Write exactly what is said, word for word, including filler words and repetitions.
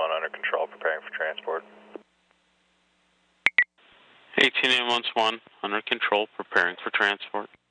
one under control, preparing for transport. eighteen ambulance one under control, preparing for transport.